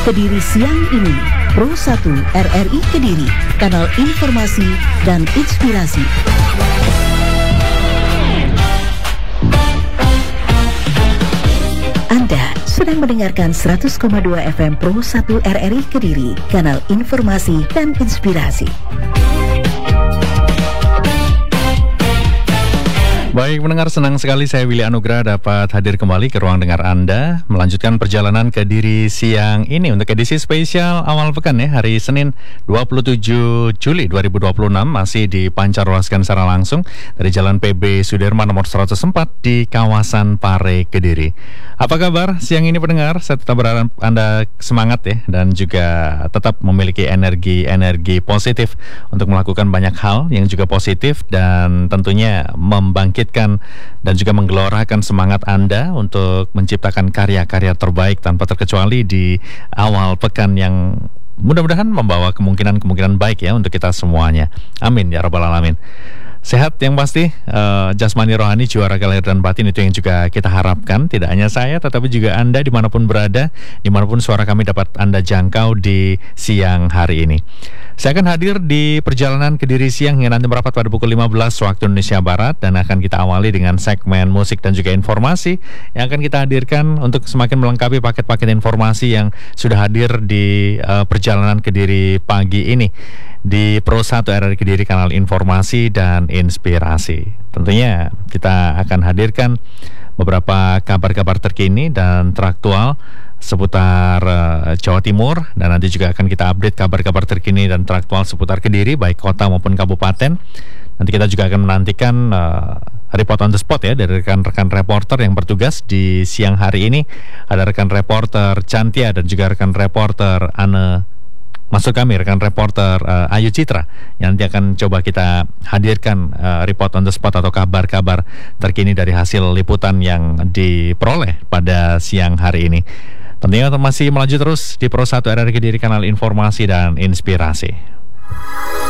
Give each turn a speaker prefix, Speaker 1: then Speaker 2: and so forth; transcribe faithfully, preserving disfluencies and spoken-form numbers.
Speaker 1: Kediri siang ini, Pro satu R R I Kediri, kanal informasi dan inspirasi. Anda sedang mendengarkan seratus koma dua F M Pro satu R R I Kediri, kanal informasi dan inspirasi.
Speaker 2: Baik pendengar, senang sekali saya Willy Anugrah dapat hadir kembali ke ruang dengar Anda, melanjutkan perjalanan Kediri siang ini untuk edisi spesial awal pekan ya, hari Senin dua puluh tujuh Juli dua ribu dua puluh enam, masih dipancarluaskan secara langsung dari Jalan P B Sudirman nomor seratus empat di kawasan Pare, Kediri. Apa kabar siang ini pendengar? Saya tetap berharap Anda semangat ya, dan juga tetap memiliki energi-energi positif untuk melakukan banyak hal yang juga positif, dan tentunya membangkit dan juga menggelorakan semangat Anda untuk menciptakan karya-karya terbaik tanpa terkecuali di awal pekan yang mudah-mudahan membawa kemungkinan-kemungkinan baik ya untuk kita semuanya. Amin ya rabbal alamin. Sehat yang pasti, uh, jasmani rohani, jiwa raga lahir dan batin, itu yang juga kita harapkan. Tidak hanya saya, tetapi juga Anda dimanapun berada, dimanapun suara kami dapat Anda jangkau di siang hari ini. Saya akan hadir di perjalanan Kediri siang hingga nanti merapat pada pukul lima belas waktu Indonesia Barat, dan akan kita awali dengan segmen musik dan juga informasi yang akan kita hadirkan untuk semakin melengkapi paket-paket informasi yang sudah hadir di uh, perjalanan Kediri pagi ini di Pro satu R R I Kediri, kanal informasi dan inspirasi. Tentunya kita akan hadirkan beberapa kabar-kabar terkini dan teraktual seputar uh, Jawa Timur, dan nanti juga akan kita update kabar-kabar terkini dan teraktual seputar Kediri, baik kota maupun kabupaten. Nanti kita juga akan menantikan uh, report on the spot ya dari rekan-rekan reporter yang bertugas di siang hari ini. Ada rekan reporter Cantia dan juga rekan reporter Anne, maksud kami rekan reporter uh, Ayu Citra, yang nanti akan coba kita hadirkan uh, report on the spot atau kabar-kabar terkini dari hasil liputan yang diperoleh pada siang hari ini. Tentunya masih melaju terus di Pro satu R R I Kediri, kanal informasi dan inspirasi.